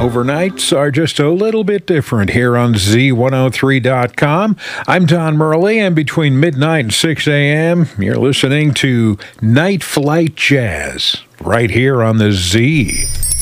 Overnights are just a little bit different here on Z103.com. I'm Don Murley, and between midnight and 6 a.m., you're listening to Night Flight Jazz right here on the Z.